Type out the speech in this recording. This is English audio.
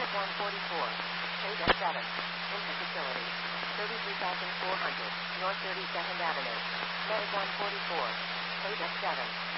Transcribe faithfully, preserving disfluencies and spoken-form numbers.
Medicon forty-four. Trade F seven. Into facility. thirty-three thousand four hundred. North thirty-second Avenue. Medicon forty-four. Trade F seven.